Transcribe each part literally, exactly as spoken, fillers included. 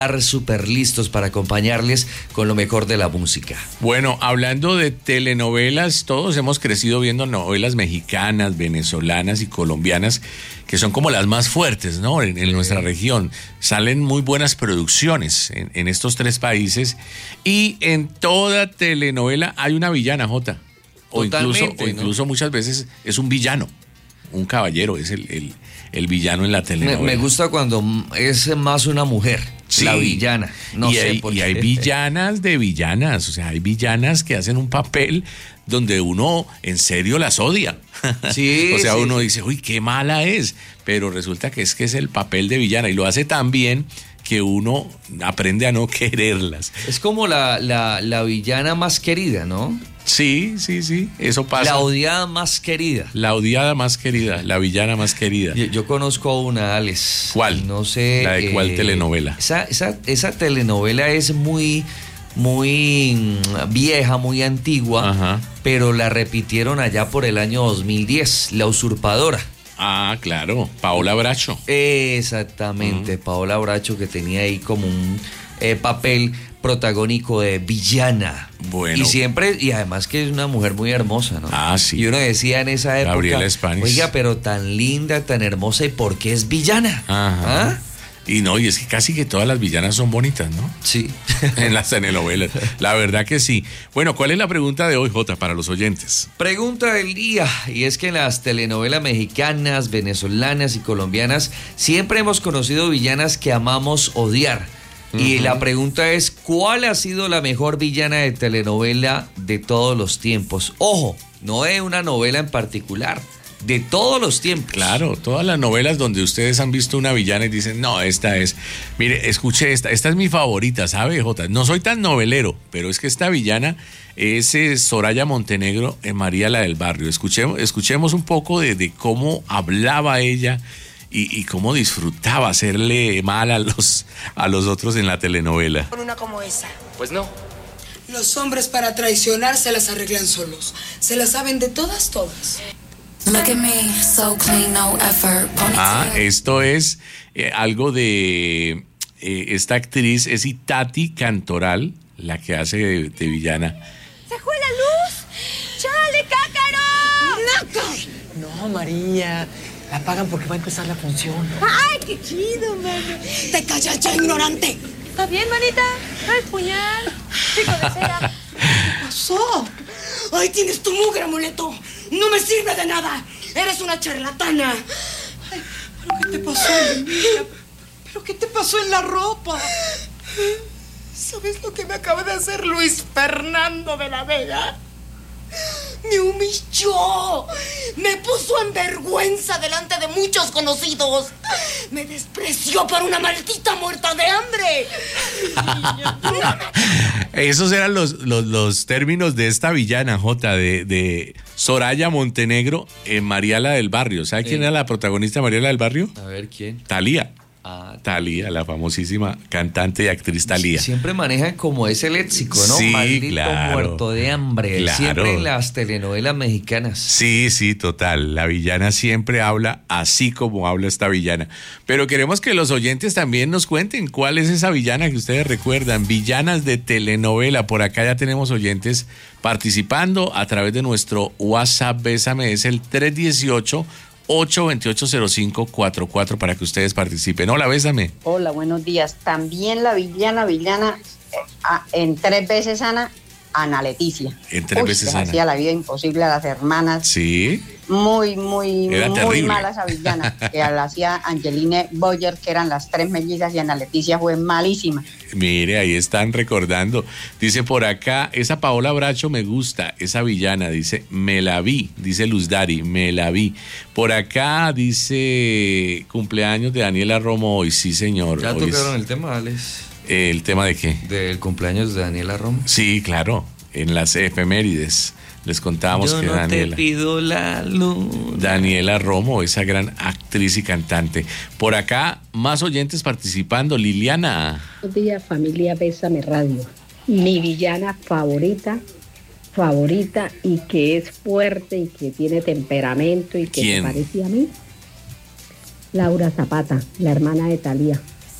súper listos para acompañarles con lo mejor de la música. Bueno, hablando de telenovelas, todos hemos crecido viendo novelas mexicanas, venezolanas y colombianas, que son como las más fuertes, ¿no? En, en sí. nuestra región. Salen muy buenas producciones en, en estos tres países, y en toda telenovela hay una villana, Jota. O incluso, o incluso ¿no? muchas veces es un villano, un caballero, es el, el, el villano en la telenovela. Me, me gusta cuando es más una mujer. Sí. La villana, no y sé hay, por y qué. hay villanas de villanas, o sea, hay villanas que hacen un papel donde uno en serio las odia. Sí, o sea, sí, uno sí. dice, uy, qué mala es, pero resulta que es que es el papel de villana y lo hace tan bien que uno aprende a no quererlas. Es como la, la, la villana más querida, ¿no? Sí, sí, sí, eso pasa. La odiada más querida. La odiada más querida, la villana más querida. Yo, yo conozco una, Alex. ¿Cuál? No sé. ¿La de eh, cuál telenovela? Esa, esa, esa telenovela es muy, muy vieja, muy antigua, Ajá. pero la repitieron allá por el año dos mil diez, La Usurpadora. Ah, claro, Paola Bracho. Exactamente, uh-huh. Paola Bracho, que tenía ahí como un eh, papel protagónico de villana. Bueno. Y siempre, y además que es una mujer muy hermosa, ¿no? Ah, sí. Y uno decía en esa época, Gabriela Spanis. Oiga, pero tan linda, tan hermosa, ¿y por qué es villana? Ajá. ¿Ah? Y no, y es que casi que todas las villanas son bonitas, ¿no? Sí. En las telenovelas. La verdad que sí. Bueno, ¿cuál es la pregunta de hoy, Jota, para los oyentes? Pregunta del día, y es que en las telenovelas mexicanas, venezolanas y colombianas siempre hemos conocido villanas que amamos odiar. Y uh-huh. la pregunta es, ¿cuál ha sido la mejor villana de telenovela de todos los tiempos? Ojo, no es una novela en particular, de todos los tiempos. Claro, todas las novelas donde ustedes han visto una villana y dicen, no, esta es, mire, escuché esta, esta es mi favorita, ¿sabe, Jota? No soy tan novelero, pero es que esta villana es eh, Soraya Montenegro en María la del Barrio. Escuchemos, escuchemos un poco de, de cómo hablaba ella y, y cómo disfrutaba hacerle mal a los, a los otros en la telenovela. Con una como esa. Pues no. Los hombres para traicionar se las arreglan solos. Se las saben de todas, todas. Ah, esto es eh, algo de eh, esta actriz, es Itati Cantoral, la que hace de, de villana. ¡Se fue la luz! ¡Chale, cácaro! No, María, la pagan porque va a empezar la función. ¡Ay, qué chido, mano! ¡Te callas ya, ignorante! ¿Está bien, manita? No es puñal. Pico de cera. ¿Qué pasó? ¡Ay, tienes tu mugre, amuleto! ¡No me sirve de nada! ¡Eres una charlatana! Ay, ¿pero qué te pasó, mi niña? ¿Pero qué te pasó en la ropa? ¿Sabes lo que me acaba de hacer Luis Fernando de la Vega? Me humilló, me puso en vergüenza delante de muchos conocidos, me despreció por una maldita muerta de hambre. Esos eran los, los, los términos de esta villana, Jota, de, de Soraya Montenegro en María la del Barrio. ¿Sabe quién eh. era la protagonista de María la del Barrio? A ver, ¿quién? Talía. Ah, Talía, la famosísima cantante y actriz Talía. Siempre manejan como ese léxico, ¿no? Sí, maldito claro, muerto de hambre. Claro. Siempre en las telenovelas mexicanas. Sí, sí, total. La villana siempre habla así como habla esta villana. Pero queremos que los oyentes también nos cuenten cuál es esa villana que ustedes recuerdan. Villanas de telenovela. Por acá ya tenemos oyentes participando a través de nuestro WhatsApp Bésame. Es el tres uno ocho, ocho dos ocho, cero cinco cuatro cuatro para que ustedes participen. Hola, Bésame. Hola, buenos días. También la villana, villana, eh, a, en tres veces Ana, Ana Leticia. En tres Uy, veces les Ana. hacía la vida imposible a las hermanas. Sí. Muy, muy, Era muy terrible. mala esa villana. Que la hacía Angeline Boyer, que eran las tres mellizas, y Ana Leticia fue malísima. Mire, ahí están recordando. Dice por acá, esa Paola Bracho me gusta, esa villana, dice, me la vi, dice Luz Dari, me la vi. Por acá dice, cumpleaños de Daniela Romo hoy, sí señor. ¿Ya hoy tocaron es, el tema, Alex? ¿El tema de qué? Del cumpleaños de Daniela Romo. Sí, claro, en las efemérides. Les contábamos Yo que no Daniela. te pido la luna. Daniela Romo, esa gran actriz y cantante. Por acá, más oyentes participando. Liliana. Buenos días, familia Bésame Radio. Mi villana favorita, favorita y que es fuerte y que tiene temperamento y que ¿Quién? se parece a mí. Laura Zapata, la hermana de Talía.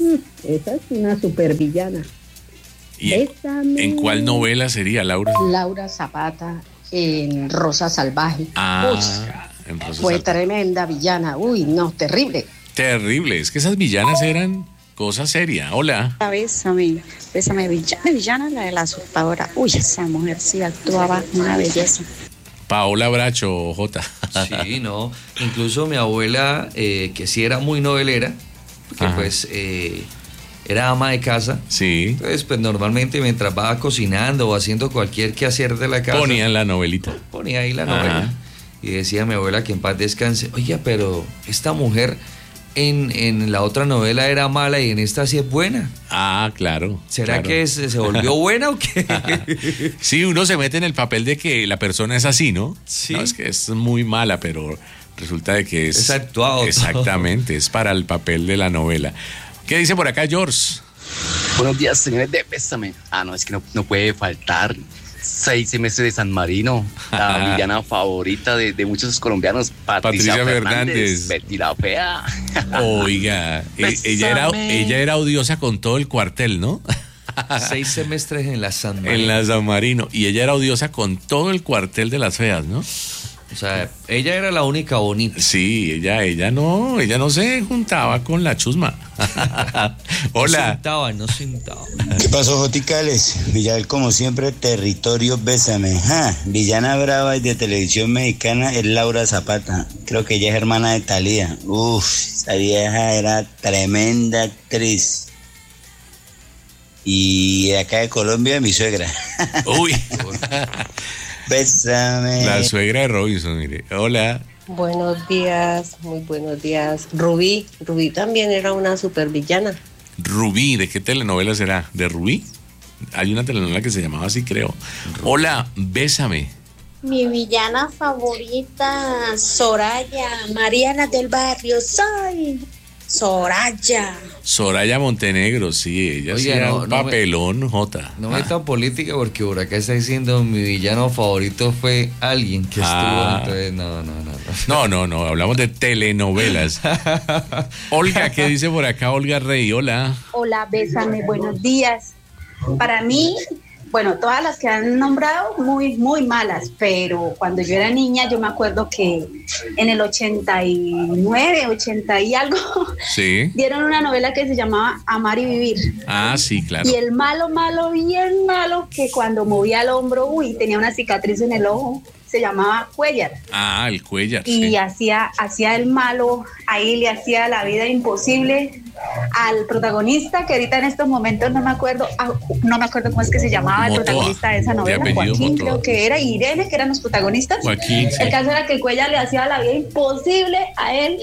Mm, esa es una supervillana. ¿Y en, Bésame. en cuál novela sería, Laura? Laura Zapata en Rosa Salvaje. Ah, Uy, en Rosa fue Salvaje. tremenda villana. Uy, no, terrible. Terrible, es que esas villanas eran cosa seria. Hola. Bésame, bésame, villana, villana, la de la usurpadora. Uy, esa mujer sí actuaba una belleza. Paola Bracho, J. Sí, no. Incluso mi abuela, eh, que sí era muy novelera, que Ajá. pues eh, era ama de casa. Sí. Entonces, pues normalmente mientras va cocinando o haciendo cualquier quehacer de la casa, Ponían la novelita. ponía ahí la Ajá. novela. Y decía mi abuela que en paz descanse. Oiga, pero esta mujer en, en la otra novela era mala y en esta sí es buena. Ah, claro. ¿Será claro. que se, se volvió buena o qué? Sí, uno se mete en el papel de que la persona es así, ¿no? Sí. No, es que es muy mala, pero resulta de que es... Es actuado todo. Exactamente, es para el papel de la novela. ¿Qué dice por acá, George? Buenos días, señores de Bésame. Ah, no, es que no, no puede faltar. Seis semestres de San Marino, la villana favorita de, de muchos colombianos, Patricia, Patricia Fernández, Fernández. Betty la Fea. Oiga, e- ella era, Bésame. ella era odiosa con todo el cuartel, ¿no? Seis semestres en la San Marino. En la San Marino. Y ella era odiosa con todo el cuartel de las feas, ¿no? O sea, ella era la única bonita. Sí, ella, ella no, ella no se juntaba con la chusma. No Hola. sentaba, no sentaba. ¿Qué pasó, Joticales? Villar, como siempre, territorio Bésame. Ja, villana brava y de televisión mexicana es Laura Zapata. Creo que ella es hermana de Thalía. Uf, esa vieja era tremenda actriz. Y de acá de Colombia, mi suegra. Uy. Bésame. La suegra de Robinson, mire. Hola. Buenos días, muy buenos días. Rubí, Rubí también era una supervillana. Rubí, ¿de qué telenovela será? ¿De Rubí? Hay una telenovela que se llamaba así, creo. Hola, Bésame. Mi villana favorita, Soraya, Mariana del Barrio, soy Soraya. Soraya Montenegro, sí, ella sí Oiga, era no, un no me- papelón, Jota. No meta política porque por acá está diciendo mi villano favorito fue alguien que Ah. estuvo. Entonces, no, no, no. no. No, no, no, hablamos de telenovelas. Olga, ¿qué dice por acá Olga Rey? Hola. Hola, Bésame, buenos días. Para mí, bueno, todas las que han nombrado, muy, muy malas, pero cuando yo era niña, yo me acuerdo que en el ochenta y nueve, ochenta y algo, Sí. dieron una novela que se llamaba Amar y Vivir. Ah, sí, claro. Y el malo, malo, bien malo, que cuando movía el hombro, uy, tenía una cicatriz en el ojo, se llamaba Cuellar. Ah, el Cuellar, Y sí. hacía, hacía el malo, ahí le hacía la vida imposible al protagonista, que ahorita en estos momentos no me acuerdo, ah, no me acuerdo cómo es que se llamaba el Motoa, protagonista de esa de novela, apellido Joaquín Motoa. creo que era, y Irene, que eran los protagonistas. Joaquín, sí. El caso era que el Cuellar le hacía la vida imposible a él,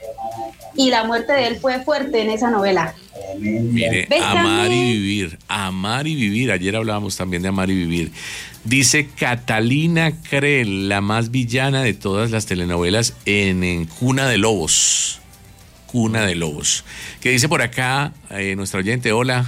y la muerte de él fue fuerte en esa novela. Mire, Bésame. amar y vivir, amar y vivir. Ayer hablábamos también de amar y vivir. Dice Catalina Creel, la más villana de todas las telenovelas en, en Cuna de Lobos. Cuna de Lobos. ¿Qué dice por acá eh, nuestra oyente? Hola.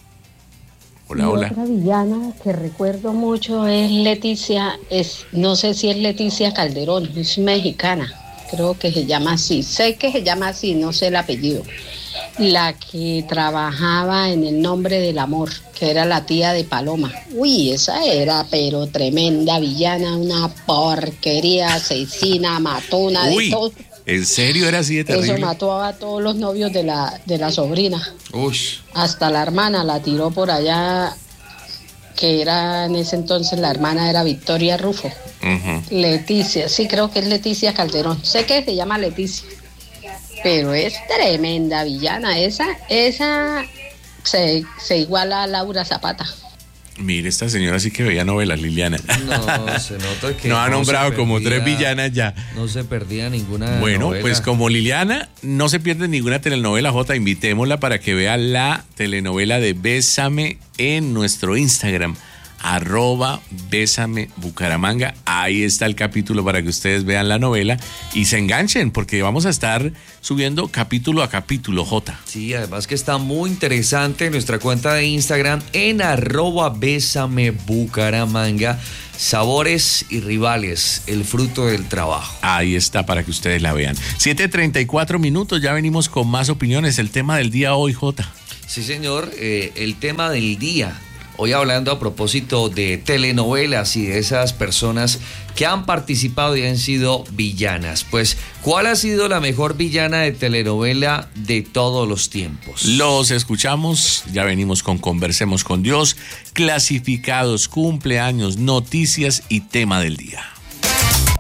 Hola, Y hola. otra villana que recuerdo mucho es Leticia, es, no sé si es Leticia Calderón, es mexicana, creo que se llama así, sé que se llama así, no sé el apellido. La que trabajaba en El Nombre del Amor, que era la tía de Paloma. Uy, esa era, pero tremenda villana, una porquería, asesina, matona, Uy, de todo. ¿en serio era así de Eso terrible? mató a todos los novios de la, de la sobrina. Uy. Hasta la hermana la tiró por allá, que era en ese entonces la hermana era Victoria Rufo. Ujú. Leticia, sí creo que es Leticia Calderón. Sé que se llama Leticia, pero es tremenda villana. Esa, esa se, se iguala a Laura Zapata. Mire, esta señora sí que veía novelas, Liliana. No, se nota que. No ha se nombrado como perdía- tres villanas ya. No se perdía ninguna. Bueno, novela. pues como Liliana no se pierde ninguna telenovela, Jota, invitémosla para que vea la telenovela de Bésame en nuestro Instagram, arroba Bésame Bucaramanga. Ahí está el capítulo para que ustedes vean la novela y se enganchen, porque vamos a estar subiendo capítulo a capítulo, Jota. Sí, además que está muy interesante nuestra cuenta de Instagram en arroba Bésame Bucaramanga. Sabores y rivales, el fruto del trabajo. Ahí está para que ustedes la vean. siete treinta y cuatro minutos, ya venimos con más opiniones. El tema del día hoy, Jota. Sí, señor, eh, el tema del día. Hoy hablando a propósito de telenovelas y de esas personas que han participado y han sido villanas. Pues, ¿cuál ha sido la mejor villana de telenovela de todos los tiempos? Los escuchamos, ya venimos con Conversemos con Dios, clasificados, cumpleaños, noticias y tema del día.